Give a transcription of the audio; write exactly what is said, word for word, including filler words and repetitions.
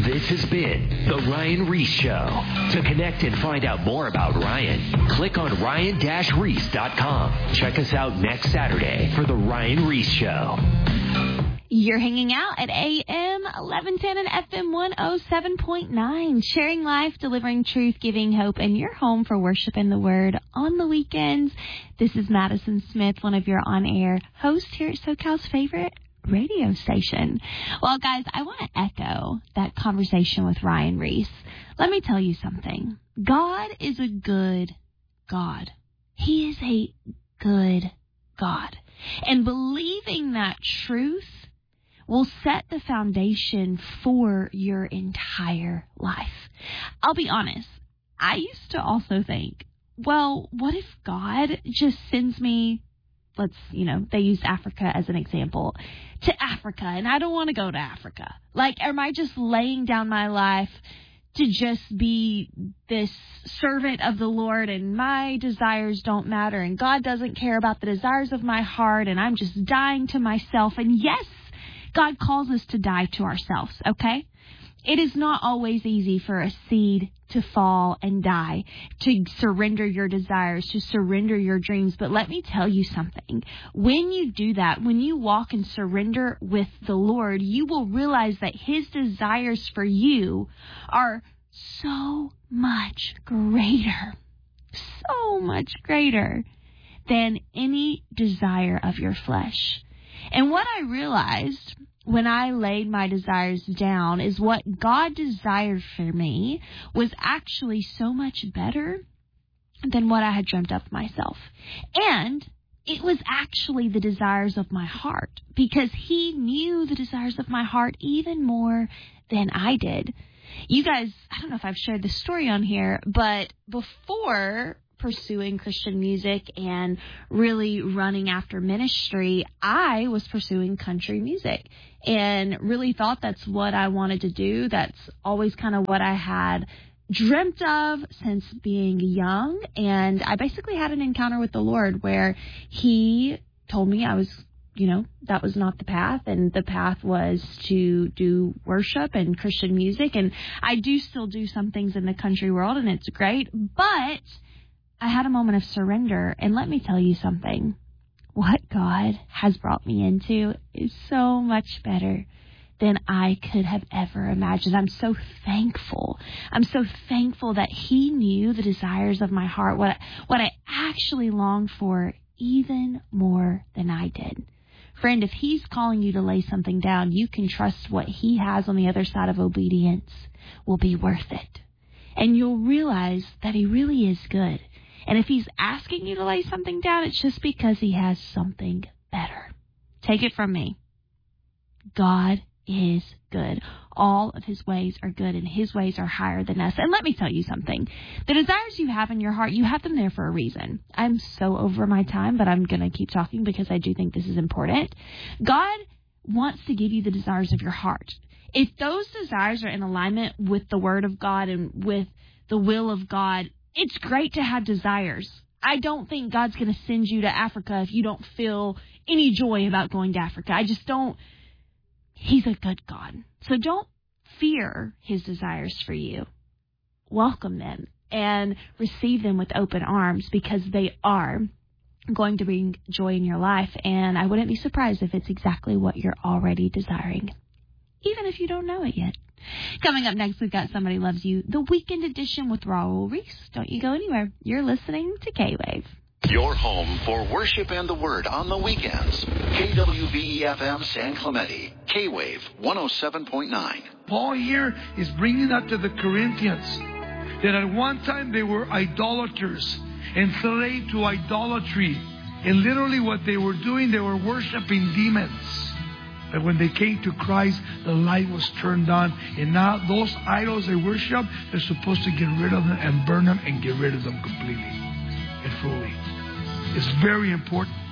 This has been The Ryan Reese Show. To connect and find out more about Ryan, click on ryan dash reese dot com. Check us out next Saturday for The Ryan Reese Show. You're hanging out at A M eleven ten and F M one oh seven point nine, sharing life, delivering truth, giving hope, and your home for worship and the Word on the weekends. This is Madison Smith, one of your on-air hosts here at SoCal's favorite radio station. Well, guys, I want to echo that conversation with Ryan Reese. Let me tell you something. God is a good God. He is a good God. And believing that truth will set the foundation for your entire life. I'll be honest. I used to also think, well, what if God just sends me, let's, you know, they use Africa as an example, to Africa, and I don't want to go to Africa. Like, am I just laying down my life to just be this servant of the Lord, and my desires don't matter, and God doesn't care about the desires of my heart, and I'm just dying to myself? And yes, God calls us to die to ourselves, okay? It is not always easy for a seed to fall and die, to surrender your desires, to surrender your dreams. But let me tell you something. When you do that, when you walk and surrender with the Lord, you will realize that His desires for you are so much greater, so much greater than any desire of your flesh. And what I realized when I laid my desires down is what God desired for me was actually so much better than what I had dreamt up myself. And it was actually the desires of my heart, because He knew the desires of my heart even more than I did. You guys, I don't know if I've shared this story on here, but before pursuing Christian music and really running after ministry, I was pursuing country music and really thought that's what I wanted to do. That's always kind of what I had dreamt of since being young. And I basically had an encounter with the Lord where He told me I was, you know, that was not the path, and the path was to do worship and Christian music. And I do still do some things in the country world, and it's great, but I had a moment of surrender, and let me tell you something. What God has brought me into is so much better than I could have ever imagined. I'm so thankful. I'm so thankful that He knew the desires of my heart, what, what I actually longed for, even more than I did. Friend, if He's calling you to lay something down, you can trust what He has on the other side of obedience will be worth it. And you'll realize that He really is good. And if He's asking you to lay something down, it's just because He has something better. Take it from me. God is good. All of His ways are good, and His ways are higher than us. And let me tell you something. The desires you have in your heart, you have them there for a reason. I'm so over my time, but I'm going to keep talking because I do think this is important. God wants to give you the desires of your heart. If those desires are in alignment with the Word of God and with the will of God, it's great to have desires. I don't think God's going to send you to Africa if you don't feel any joy about going to Africa. I just don't. He's a good God. So don't fear His desires for you. Welcome them and receive them with open arms, because they are going to bring joy in your life. And I wouldn't be surprised if it's exactly what you're already desiring, even if you don't know it yet. Coming up next, we've got Somebody Loves You, the weekend edition with Raul Reese. Don't you go anywhere. You're listening to K-Wave. Your home for worship and the Word on the weekends. K W V E F M San Clemente. K-Wave one oh seven point nine. Paul here is bringing that to the Corinthians, that at one time they were idolaters, enslaved to idolatry. And literally what they were doing, they were worshiping demons. But when they came to Christ, the light was turned on. And now those idols they worship, they're supposed to get rid of them and burn them and get rid of them completely and fully. It's very important